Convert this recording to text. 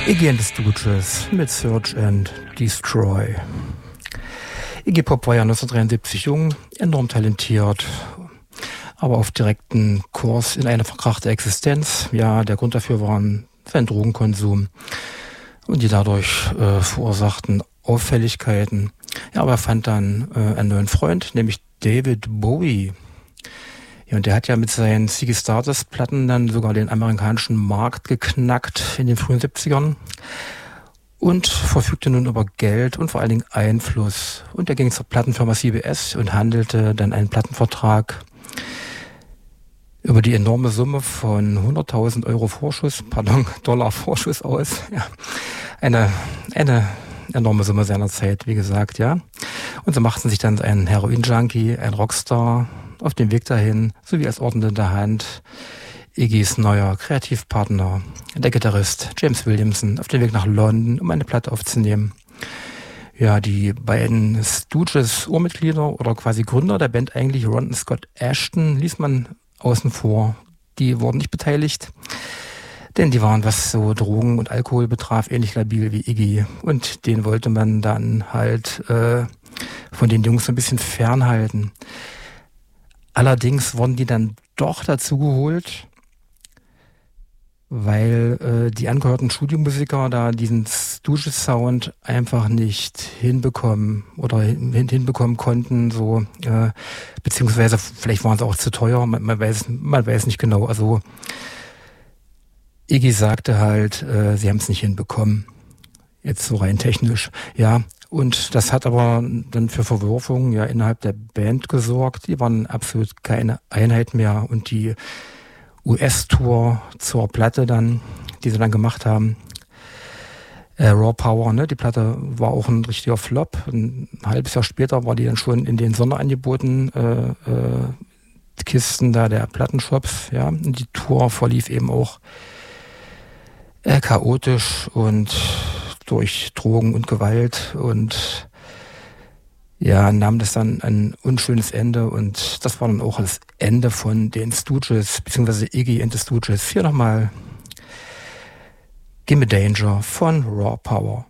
Iggy and the Stooges mit Search and Destroy. Iggy Pop war ja 1973 jung, enorm talentiert, aber auf direkten Kurs in eine verkrachte Existenz. Ja, der Grund dafür war sein Drogenkonsum und die dadurch verursachten Auffälligkeiten. Ja, aber er fand dann einen neuen Freund, nämlich David Bowie. Ja, und der hat ja mit seinen Ziggy Stardust-Platten dann sogar den amerikanischen Markt geknackt in den frühen 70ern und verfügte nun über Geld und vor allen Dingen Einfluss. Und er ging zur Plattenfirma CBS und handelte dann einen Plattenvertrag über die enorme Summe von 100.000 Dollar Vorschuss aus. Ja, eine enorme Summe seiner Zeit, wie gesagt, ja. Und so machten sich dann ein Heroin-Junkie, ein Rockstar auf dem Weg dahin, sowie als Ordnend in der Hand Iggys neuer Kreativpartner, der Gitarrist James Williamson, auf dem Weg nach London, um eine Platte aufzunehmen. Ja, die beiden Stooges Urmitglieder oder quasi Gründer der Band eigentlich, Ron und Scott Ashton, ließ man außen vor. Die wurden nicht beteiligt, denn die waren, was so Drogen und Alkohol betraf, ähnlich labil wie Iggy. Und den wollte man dann halt von den Jungs so ein bisschen fernhalten. Allerdings wurden die dann doch dazu geholt, weil die angehörten Studiomusiker da diesen Stooges-Sound einfach nicht hinbekommen oder hinbekommen konnten, so beziehungsweise vielleicht waren sie auch zu teuer, man weiß nicht genau. Also Iggy sagte halt, sie haben es nicht hinbekommen, jetzt so rein technisch, ja. Und das hat aber dann für Verwürfungen ja innerhalb der Band gesorgt. Die waren absolut keine Einheit mehr. Und die US-Tour zur Platte dann, die sie dann gemacht haben, Raw Power, ne, die Platte war auch ein richtiger Flop. Ein halbes Jahr später war die dann schon in den Sonderangeboten Kisten da der Plattenshops, ja. Und die Tour verlief eben auch chaotisch und durch Drogen und Gewalt und ja, nahm das dann ein unschönes Ende und das war dann auch das Ende von den Stooges, beziehungsweise Iggy and the Stooges. Hier nochmal Gimme Danger von Raw Power.